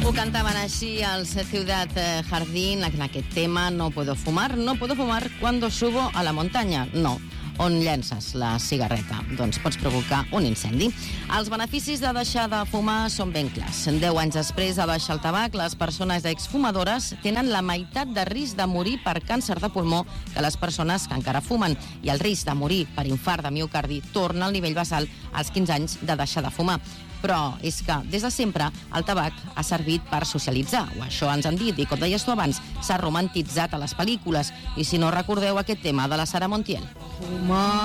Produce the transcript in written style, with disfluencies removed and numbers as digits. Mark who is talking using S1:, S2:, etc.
S1: Ho cantaven així al Ciudad Jardín, en aquest tema, no puedo fumar cuando subo a la montaña. No, on llences la cigarreta? Doncs pots provocar un incendi. Els beneficis de deixar de fumar són ben clars. 10 anys després de deixar el tabac, les persones exfumadores tenen la meitat de risc de morir per càncer de pulmó que les persones que encara fumen. I el risc de morir per infart de miocardi torna al nivell basal als 15 anys de deixar de fumar. Però és que, des de sempre, el tabac ha servit per socialitzar, o això ens han dit, i com deies tu abans, s'ha romantitzat a les pel·lícules. I si no recordeu aquest tema de la Sara Montiel.
S2: Fumar.